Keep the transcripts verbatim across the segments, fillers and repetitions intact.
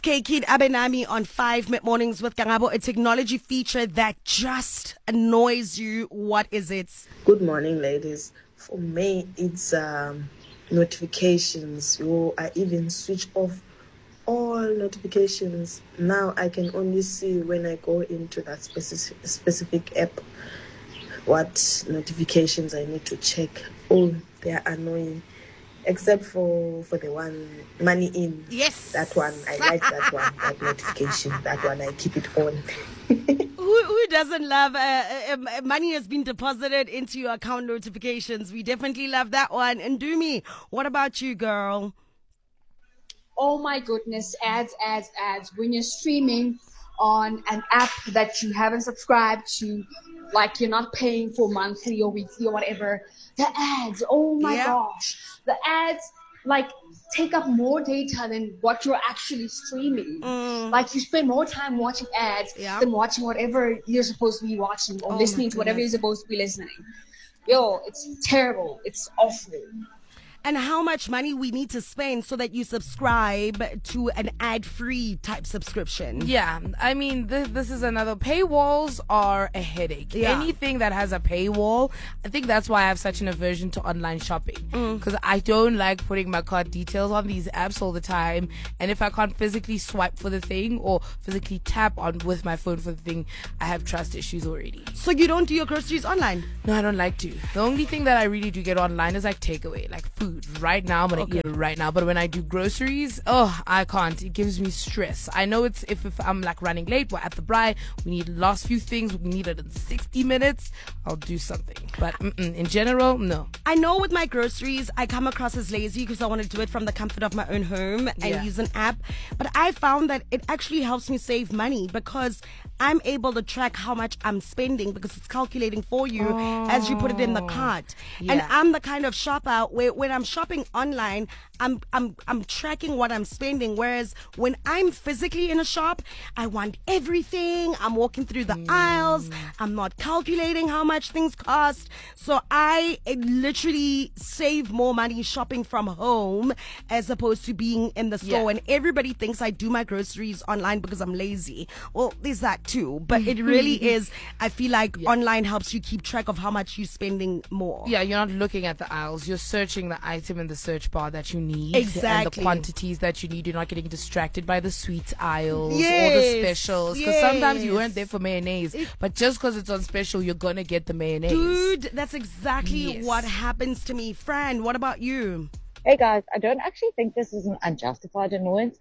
Okay, Kid Abenami on five mid-mornings with Kangabo, a technology feature that just annoys you. What is it? Good morning, ladies. For me, it's um, notifications. You, I even switch off all notifications. Now I can only see when I go into that specific, specific app what notifications I need to check. Oh, they are annoying. Except for, for the one, money in. Yes. That one, I like that one, that notification. That one, I keep it on. Who, who doesn't love uh, uh, money has been deposited into your account notifications? We definitely love that one. And do me, what about you, girl? Oh my goodness, ads, ads, ads. When you're streaming on an app that you haven't subscribed to, like you're not paying for monthly or weekly or whatever, the ads, oh my Yeah. gosh. The ads, like, take up more data than what you're actually streaming. Mm. Like, you spend more time watching ads Yeah. than watching whatever you're supposed to be watching or Oh listening my to whatever you're goodness. supposed to be listening. Yo, it's terrible. It's awful. And how much money we need to spend so that you subscribe to an ad-free type subscription. Yeah, I mean, this, this is another. Paywalls are a headache. Yeah. Anything that has a paywall, I think that's why I have such an aversion to online shopping. Because I don't like putting my card details on these apps all the time. And if I can't physically swipe for the thing or physically tap on with my phone for the thing, I have trust issues already. So you don't do your groceries online? No, I don't like to. The only thing that I really do get online is like takeaway, like food. Right now, I'm gonna Okay. eat it right now. But when I do groceries, oh, I can't. It gives me stress. I know it's if, if I'm like running late, we're at the Braai, we need the last few things, we need it in sixty minutes, I'll do something. But mm-mm, in general, no. I know with my groceries, I come across as lazy because I want to do it from the comfort of my own home and Yeah. use an app. But I found that it actually helps me save money because I'm able to track how much I'm spending because it's calculating for you as you put it in the cart. And Yeah. I'm the kind of shopper where when I'm shopping online, I'm I'm I'm tracking what I'm spending. Whereas when I'm physically in a shop, I want everything. I'm walking through the aisles. I'm not calculating how much things cost. So I uh, literally save more money shopping from home as opposed to being in the store. Yeah. And everybody thinks I do my groceries online because I'm lazy. Well, there's that too. But it really is. I feel like online helps you keep track of how much you're spending more. Yeah, you're not looking at the aisles. You're searching the item in the search bar that you need. And Exactly. the quantities that you need. You're not getting distracted by the sweets aisles or the Yes, specials. Because sometimes you yes. weren't there for mayonnaise. But just because it's on special, you're going to get the mayonnaise. Dude, that's exactly Yes. what happens to me. Fran, what about you? Hey guys, I don't actually think this is an unjustified annoyance.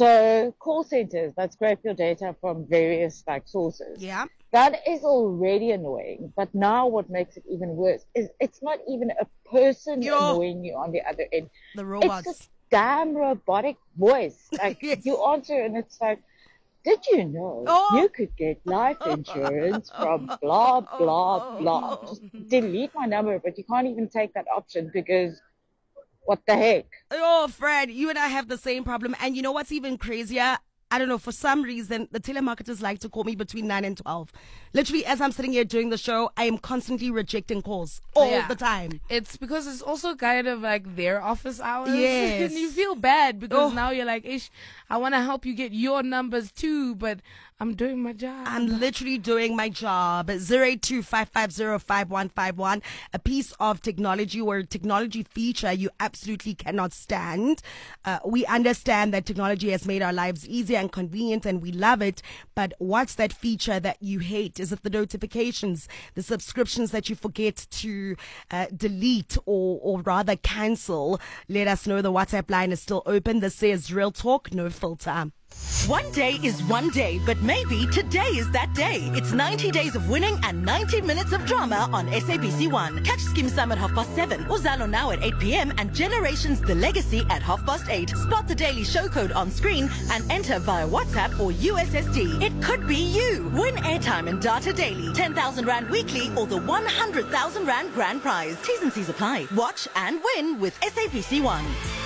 So call centers that scrape your data from various like sources. Yeah. That is already annoying. But now what makes it even worse is it's not even a person Yo. annoying you on the other end. The It's robots. this damn robotic voice. Like Yes. you answer and it's like, did you know Oh. you could get life insurance from blah, blah, blah. Just delete my number, but you can't even take that option because what the heck? Oh, Fred, you and I have the same problem. And you know what's even crazier? I don't know, for some reason, the telemarketers like to call me between nine and twelve. Literally, as I'm sitting here doing the show, I am constantly rejecting calls all Yeah. the time. It's because it's also kind of like their office hours. Yes. And you feel bad because Oh. now you're like, Ish, I want to help you get your numbers too, but I'm doing my job. I'm literally doing my job. zero eight two, five five zero, five one five one. A piece of technology or technology feature you absolutely cannot stand. Uh, we understand that technology has made our lives easier and convenient and we love it. But what's that feature that you hate? Is it the notifications, the subscriptions that you forget to uh, delete or, or rather cancel? Let us know. The WhatsApp line is still open. This is Real Talk, no filter. One day is one day, but maybe today is that day. It's ninety days of winning and ninety minutes of drama on S A B C one. Catch Skim Sam at half past seven, Uzalo now at eight p.m. and Generations The Legacy at half past eight. Spot the daily show code on screen and enter via WhatsApp or U S S D. It could be you. Win airtime and data daily, ten thousand Rand weekly or the one hundred thousand Rand grand prize. T's and C's apply. Watch and win with S A B C one.